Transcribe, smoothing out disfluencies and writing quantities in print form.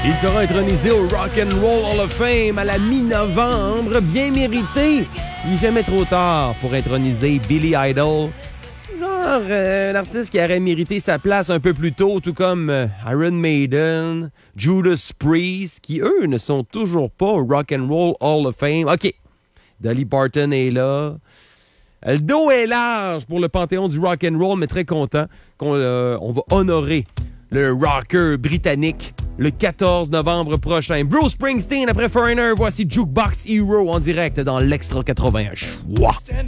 Il sera intronisé au Rock and Roll Hall of Fame à la mi-novembre. Bien mérité. Il n'est jamais trop tard pour introniser Billy Idol. Genre, un artiste qui aurait mérité sa place un peu plus tôt, tout comme Iron Maiden, Judas Priest, qui, eux, ne sont toujours pas au Rock and Roll Hall of Fame. OK, Dolly Parton est là. Le dos est large pour le panthéon du rock and roll, mais très content qu'on va honorer le rocker britannique le 14 novembre prochain. Bruce Springsteen après Foreigner, voici Jukebox Hero en direct dans l'Extra 81 Choix.